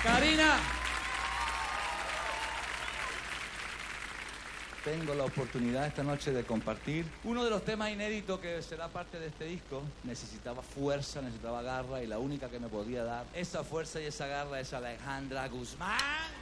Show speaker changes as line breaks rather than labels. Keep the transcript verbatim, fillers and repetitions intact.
Karina. Tengo la oportunidad esta noche de compartir uno de los temas inéditos que será parte de este disco. Necesitaba fuerza, necesitaba garra y la única que me podía dar esa fuerza y esa garra es Alejandra Guzmán.